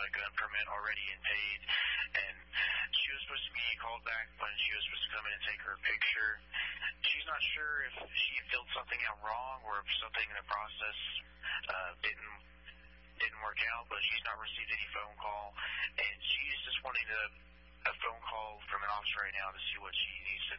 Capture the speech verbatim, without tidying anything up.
a gun permit already and paid, and she was supposed to be called back when she was supposed to come in and take her picture. She's not sure if she filled something out wrong or if something in the process uh, didn't didn't work out, but she's not received any phone call, and she's just wanting to, a phone call from an officer right now to see what she needs to